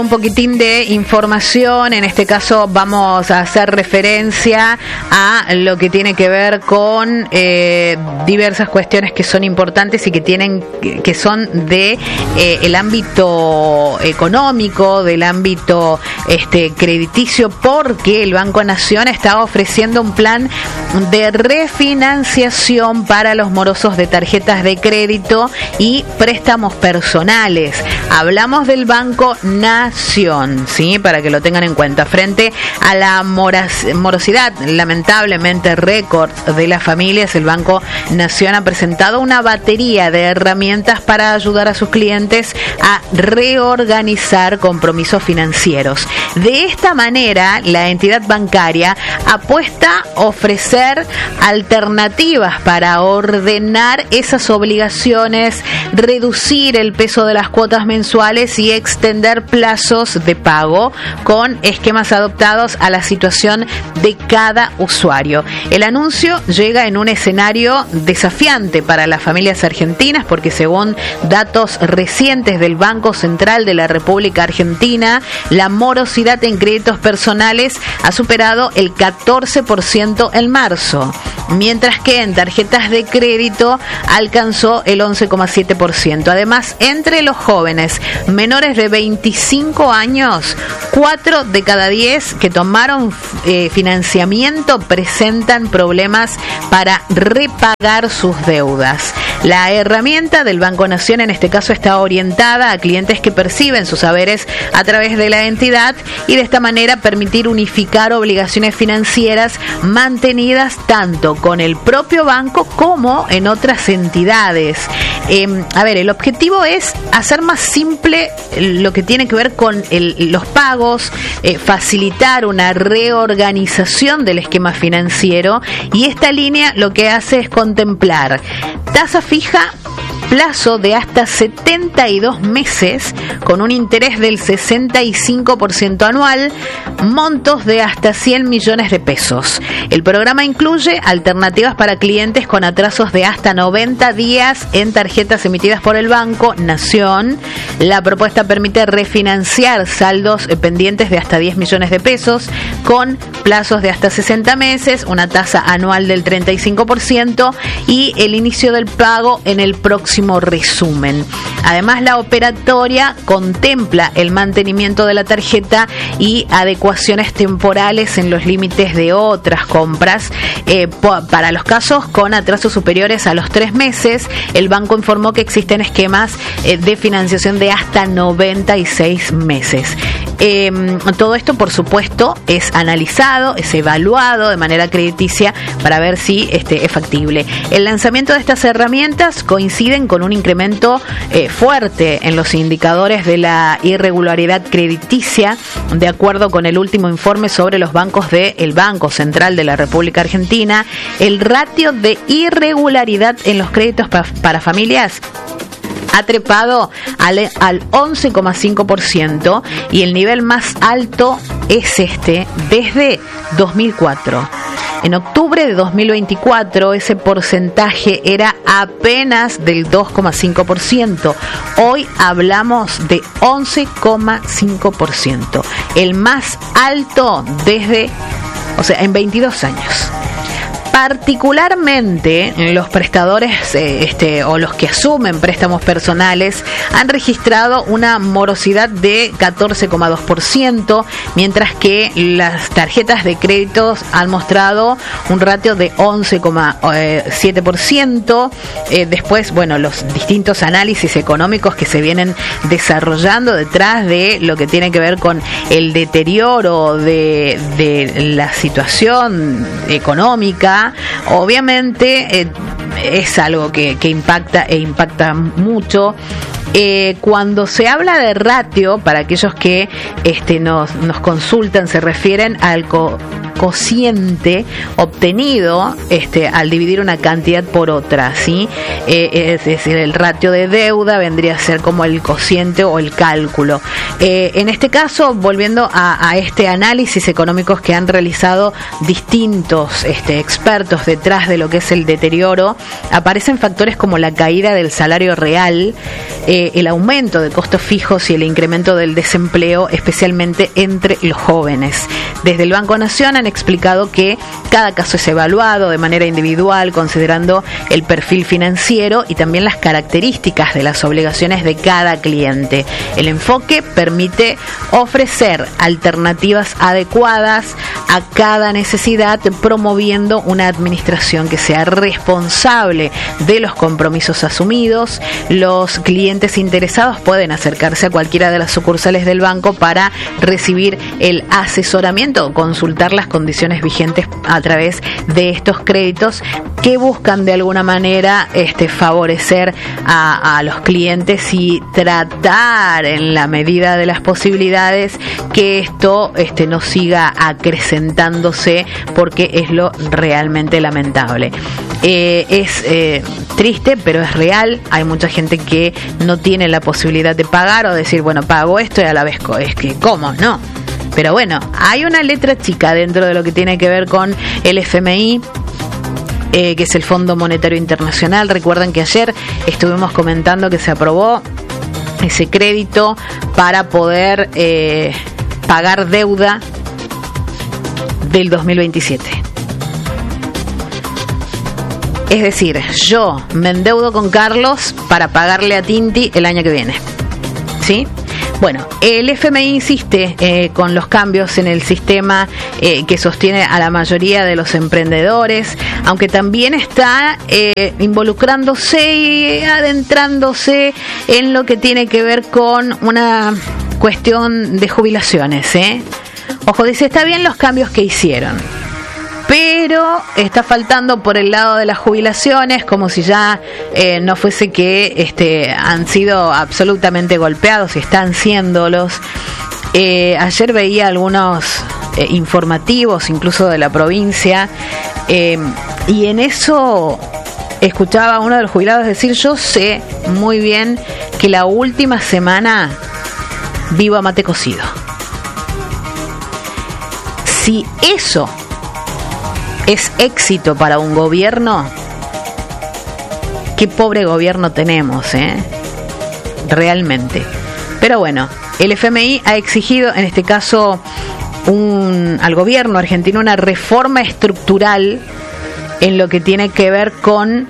Un poquitín de información, en este caso vamos a hacer referencia a lo que tiene que ver con diversas cuestiones que son importantes y que son de el ámbito económico, del ámbito crediticio, porque el Banco Nación está ofreciendo un plan de refinanciación para los morosos de tarjetas de crédito y préstamos personales. Hablamos del Banco Nación, ¿sí? Para que lo tengan en cuenta. Frente a la morosidad, lamentablemente récord de las familias, el Banco Nación ha presentado una batería de herramientas para ayudar a sus clientes a reorganizar compromisos financieros. De esta manera, la entidad bancaria apuesta a ofrecer alternativas para ordenar esas obligaciones, reducir el peso de las cuotas mensuales y extender plazos de pago con esquemas adaptados a la situación de cada usuario. El anuncio llega en un escenario desafiante para las familias argentinas porque, según datos recientes del Banco Central de la República Argentina, la morosidad en créditos personales ha superado el 14% en marzo, mientras que en tarjetas de crédito alcanzó el 11,7%. Además, entre los jóvenes menores de 25 años, 4 de cada 10 que tomaron financiamiento presentan problemas para repagar sus deudas. La herramienta del Banco Nación en este caso está orientada a clientes que perciben sus haberes a través de la entidad y de esta manera permitir unificar obligaciones financieras mantenidas tanto con el propio banco como en otras entidades. El objetivo es hacer más simple lo que tiene que ver con los pagos, facilitar una reorganización del esquema financiero, y esta línea lo que hace es contemplar tasa fija, plazo de hasta 72 meses con un interés del 65% anual, montos de hasta 100 millones de pesos. El programa incluye alternativas para clientes con atrasos de hasta 90 días en tarjetas emitidas por el Banco Nación. La propuesta permite refinanciar saldos pendientes de hasta 10 millones de pesos con plazos de hasta 60 meses, una tasa anual del 35% y el inicio del pago en el próximo resumen. Además, la operatoria contempla el mantenimiento de la tarjeta y adecuaciones temporales en los límites de otras compras. Para los casos con atrasos superiores a los 3 meses, el banco informó que existen esquemas de financiación de hasta 96 meses. Todo esto, por supuesto, es analizado, es evaluado de manera crediticia para ver si es factible. El lanzamiento de estas herramientas coinciden con un incremento fuerte en los indicadores de la irregularidad crediticia, de acuerdo con el último informe sobre los bancos del Banco Central de la República Argentina. El ratio de irregularidad en los créditos para familias ha trepado al 11,5% y el nivel más alto es desde 2004. En octubre de 2024 ese porcentaje era apenas del 2,5%. Hoy hablamos de 11,5%. El más alto en 22 años. Particularmente los prestadores o los que asumen préstamos personales han registrado una morosidad de 14,2%, mientras que las tarjetas de créditos han mostrado un ratio de 11,7%. Después, los distintos análisis económicos que se vienen desarrollando detrás de lo que tiene que ver con el deterioro de la situación económica. Obviamente es algo que impacta mucho. Cuando se habla de ratio, para aquellos que nos consultan, se refieren al cociente obtenido al dividir una cantidad por otra, ¿sí? Es decir, el ratio de deuda vendría a ser como el cociente o el cálculo. En este caso, volviendo a este análisis económicos que han realizado distintos expertos detrás de lo que es el deterioro, aparecen factores como la caída del salario real, el aumento de costos fijos y el incremento del desempleo, especialmente entre los jóvenes. Desde el Banco Nación han explicado que cada caso es evaluado de manera individual, considerando el perfil financiero y también las características de las obligaciones de cada cliente. El enfoque permite ofrecer alternativas adecuadas a cada necesidad, promoviendo una administración que sea responsable de los compromisos asumidos. Los clientes interesados pueden acercarse a cualquiera de las sucursales del banco para recibir el asesoramiento o consultar las condiciones vigentes a través de estos créditos que buscan de alguna manera favorecer a los clientes y tratar en la medida de las posibilidades que esto no siga acrecentándose, porque es lo realmente lamentable. Es triste, pero es real. Hay mucha gente que no tiene la posibilidad de pagar o decir, bueno, pago esto y a la vez es que ¿cómo? No. Pero bueno, hay una letra chica dentro de lo que tiene que ver con el FMI, que es el Fondo Monetario Internacional. Recuerden que ayer estuvimos comentando que se aprobó ese crédito para poder pagar deuda del 2027. Es decir, yo me endeudo con Carlos para pagarle a Tinti el año que viene, ¿sí? Bueno, el FMI insiste con los cambios en el sistema que sostiene a la mayoría de los emprendedores, aunque también está involucrándose y adentrándose en lo que tiene que ver con una cuestión de jubilaciones, Ojo, dice, está bien los cambios que hicieron, pero está faltando por el lado de las jubilaciones, como si ya no fuese que han sido absolutamente golpeados y están siéndolos. Ayer veía algunos informativos, incluso de la provincia, y en eso escuchaba a uno de los jubilados decir, yo sé muy bien que la última semana vivo a mate cocido. Si eso es éxito para un gobierno, qué pobre gobierno tenemos, realmente. Pero bueno, el FMI ha exigido, en este caso, al gobierno argentino una reforma estructural en lo que tiene que ver con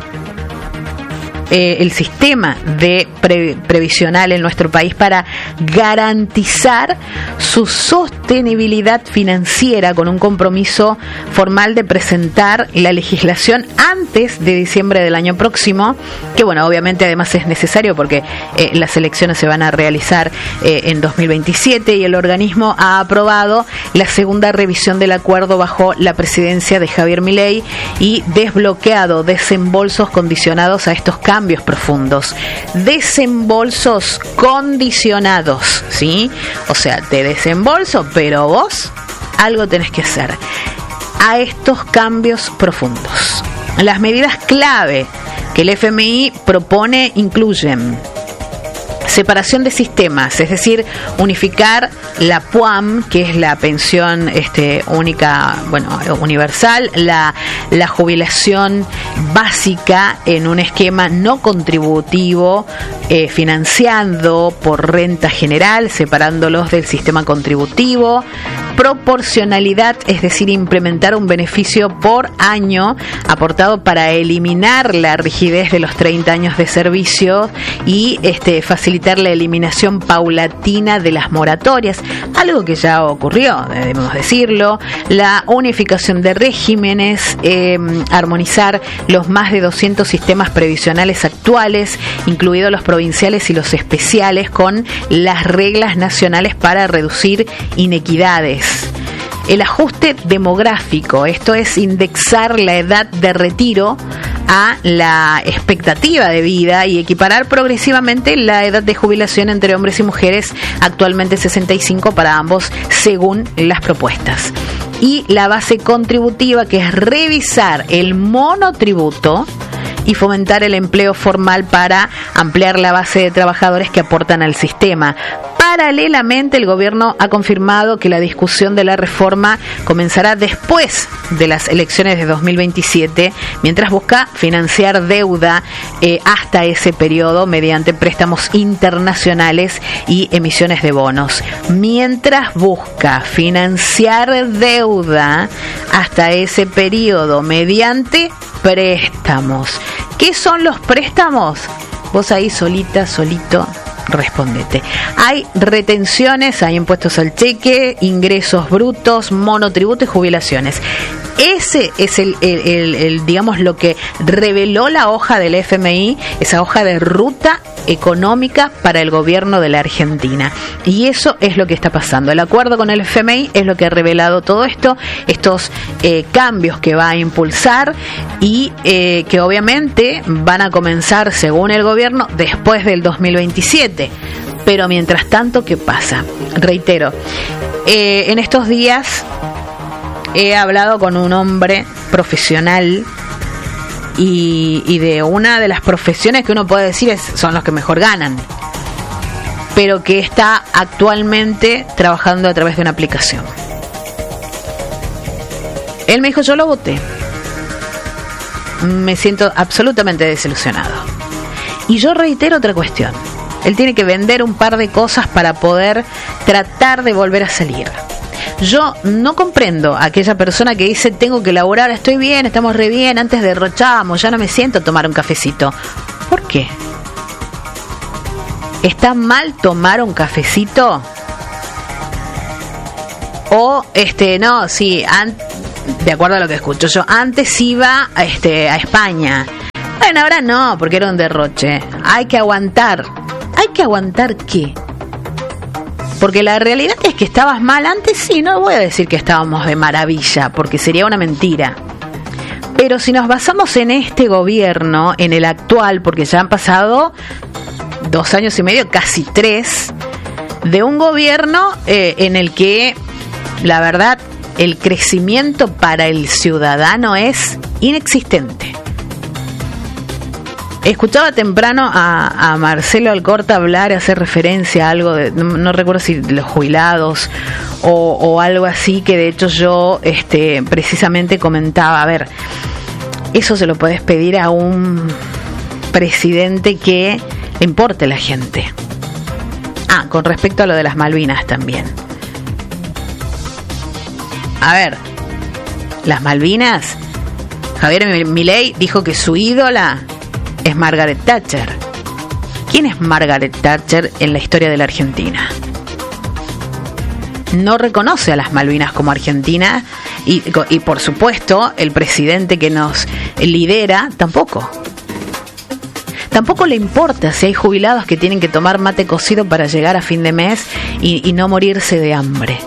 el sistema de previsional en nuestro país para garantizar su sostenibilidad financiera, con un compromiso formal de presentar la legislación antes de diciembre del año próximo, que bueno, obviamente además es necesario porque las elecciones se van a realizar en 2027 y el organismo ha aprobado la segunda revisión del acuerdo bajo la presidencia de Javier Milei y desbloqueado desembolsos condicionados a estos cambios profundos. Desembolsos condicionados, ¿sí? O sea, te desembolso, pero vos algo tenés que hacer a estos cambios profundos. Las medidas clave que el FMI propone incluyen separación de sistemas, es decir, unificar la PUAM, que es la pensión única, universal, la jubilación básica en un esquema no contributivo, financiando por renta general, separándolos del sistema contributivo. Proporcionalidad, es decir, implementar un beneficio por año aportado para eliminar la rigidez de los 30 años de servicio y facilitar la eliminación paulatina de las moratorias, algo que ya ocurrió, debemos decirlo. La unificación de regímenes, armonizar los más de 200 sistemas previsionales actuales, incluidos los provinciales y los especiales, con las reglas nacionales para reducir inequidades. El ajuste demográfico, esto es indexar la edad de retiro a la expectativa de vida y equiparar progresivamente la edad de jubilación entre hombres y mujeres, actualmente 65 para ambos, según las propuestas. y la base contributiva, que es revisar el monotributo y fomentar el empleo formal para ampliar la base de trabajadores que aportan al sistema. Paralelamente, el gobierno ha confirmado que la discusión de la reforma comenzará después de las elecciones de 2027, mientras busca financiar deuda hasta ese periodo mediante préstamos internacionales y emisiones de bonos. Mientras busca financiar deuda hasta ese periodo mediante préstamos. ¿Qué son los préstamos? Vos ahí solito respondete. Hay retenciones, hay impuestos al cheque, ingresos brutos, monotributo y jubilaciones. Ese es el digamos, lo que reveló la hoja del FMI, esa hoja de ruta económica para el gobierno de la Argentina. Y eso es lo que está pasando. El acuerdo con el FMI es lo que ha revelado todo esto, estos cambios que va a impulsar y que obviamente van a comenzar, según el gobierno, después del 2027. Pero mientras tanto, ¿qué pasa? Reitero, en estos días he hablado con un hombre profesional y de una de las profesiones que uno puede decir son los que mejor ganan, pero que está actualmente trabajando a través de una aplicación. Él me dijo, yo lo voté. Me siento absolutamente desilusionado. Y yo reitero otra cuestión. Él tiene que vender un par de cosas para poder tratar de volver a salir. Yo no comprendo a aquella persona que dice, tengo que laburar, estoy bien, estamos re bien, antes derrochamos, ya no me siento a tomar un cafecito. ¿Por qué? ¿Está mal tomar un cafecito? O, no, sí, de acuerdo a lo que escucho yo, antes iba a España. Bueno, ahora no, porque era un derroche. Hay que aguantar. ¿Hay que aguantar qué? Porque la realidad es que estabas mal antes, sí, no voy a decir que estábamos de maravilla, porque sería una mentira. Pero si nos basamos en este gobierno, en el actual, porque ya han pasado 2 años y medio, casi 3, de un gobierno en el que, la verdad, el crecimiento para el ciudadano es inexistente. Escuchaba temprano a Marcelo Alcorta hablar, hacer referencia a algo de, no recuerdo si los jubilados o algo así, que de hecho yo precisamente comentaba, a ver, eso se lo podés pedir a un presidente que le importe la gente. Con respecto a lo de las Malvinas también. A ver, las Malvinas, Javier Milei dijo que su ídola es Margaret Thatcher. ¿Quién es Margaret Thatcher en la historia de la Argentina? No reconoce a las Malvinas como Argentina y por supuesto el presidente que nos lidera tampoco. Tampoco le importa si hay jubilados que tienen que tomar mate cocido para llegar a fin de mes y no morirse de hambre.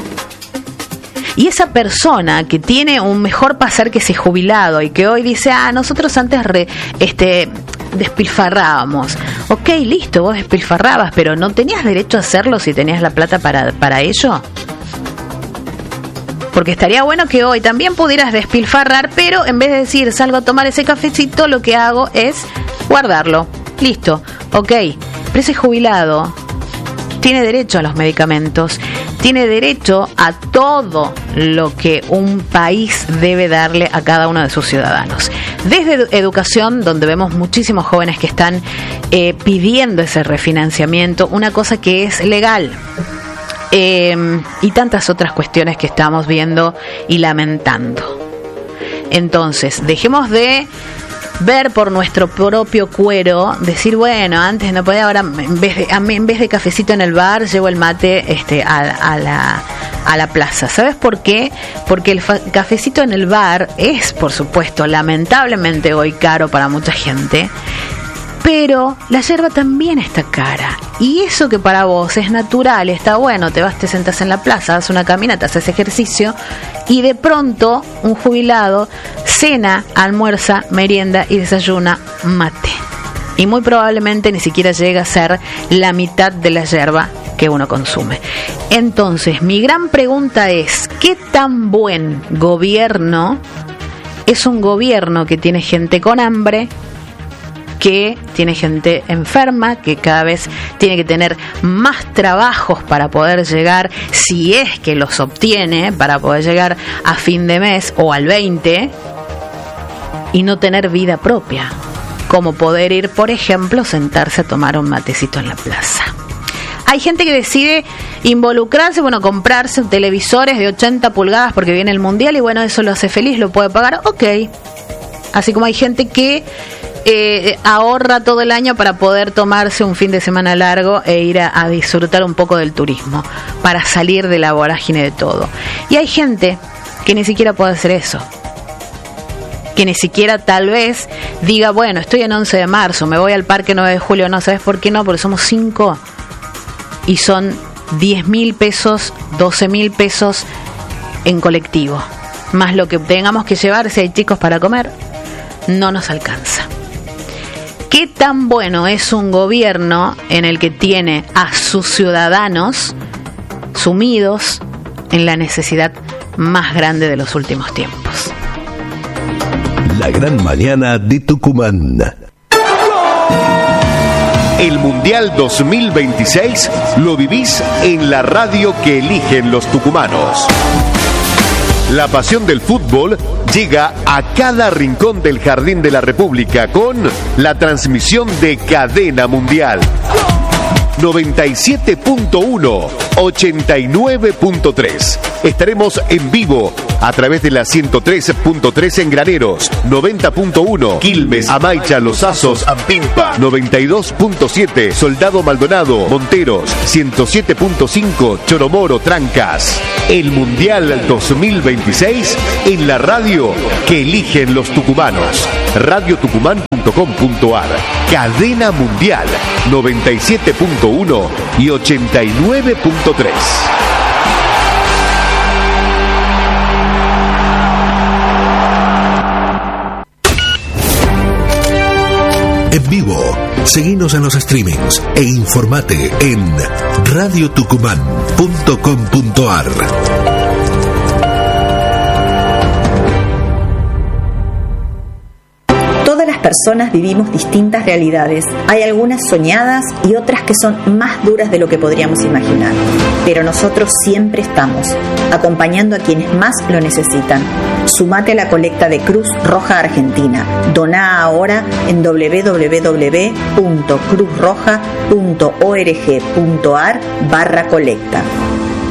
Y esa persona que tiene un mejor pasar que ese jubilado y que hoy dice, nosotros antes despilfarrábamos. Ok, listo, vos despilfarrabas, pero ¿no tenías derecho a hacerlo si tenías la plata para ello? Porque estaría bueno que hoy también pudieras despilfarrar, pero en vez de decir, salgo a tomar ese cafecito, lo que hago es guardarlo. Listo, ok. Pero ese jubilado tiene derecho a los medicamentos, tiene derecho a todo lo que un país debe darle a cada uno de sus ciudadanos. Desde educación, donde vemos muchísimos jóvenes que están pidiendo ese refinanciamiento, una cosa que es legal, y tantas otras cuestiones que estamos viendo y lamentando. Entonces, dejemos de ver por nuestro propio cuero, decir, bueno, antes no podía, ahora en vez de cafecito en el bar, llevo el mate a la plaza. ¿Sabes por qué? Porque el cafecito en el bar es, por supuesto, lamentablemente hoy caro para mucha gente, pero la yerba también está cara. Y eso que para vos es natural, está bueno, te sentás en la plaza, das una caminata, haces ejercicio, y de pronto un jubilado cena, almuerza, merienda y desayuna mate. Y muy probablemente ni siquiera llega a ser la mitad de la yerba que uno consume. Entonces, mi gran pregunta es, ¿Qué tan buen gobierno es un gobierno que tiene gente con hambre, que tiene gente enferma, que cada vez tiene que tener más trabajos para poder llegar, si es que los obtiene, para poder llegar a fin de mes o al 20 y no tener vida propia, como poder ir, por ejemplo, sentarse a tomar un matecito en la plaza? Hay gente que decide involucrarse, comprarse televisores de 80 pulgadas porque viene el mundial y eso lo hace feliz, lo puede pagar, ok. Así como hay gente que ahorra todo el año para poder tomarse un fin de semana largo e ir a disfrutar un poco del turismo, para salir de la vorágine de todo. Y hay gente que ni siquiera puede hacer eso, que ni siquiera tal vez diga, estoy en 11 de marzo, me voy al Parque 9 de Julio, no, ¿sabes por qué no? Porque somos 5 y son 10.000 pesos, 12.000 pesos en colectivo, más lo que tengamos que llevar si hay chicos para comer, no nos alcanza. ¿Qué tan bueno es un gobierno en el que tiene a sus ciudadanos sumidos en la necesidad más grande de los últimos tiempos? La gran mañana de Tucumán. El Mundial 2026 lo vivís en la radio que eligen los tucumanos. La pasión del fútbol llega a cada rincón del Jardín de la República con la transmisión de Cadena Mundial. 97.1, 89.3. Estaremos en vivo a través de la 103.3 en Graneros, 90.1 Quilmes, Amaicha, Los Asos, Ampimpa, 92.7 Soldado Maldonado, Monteros, 107.5 Choromoro, Trancas. El Mundial 2026 en la radio que eligen los tucumanos. radiotucumán.com.ar. Cadena Mundial 97.1 y 89.3. En vivo, seguinos en los streamings e informate en radiotucumán.com.ar. Personas vivimos distintas realidades. Hay algunas soñadas y otras que son más duras de lo que podríamos imaginar. Pero nosotros siempre estamos, acompañando a quienes más lo necesitan. Sumate a la colecta de Cruz Roja Argentina. Doná ahora en www.cruzroja.org.ar/colecta.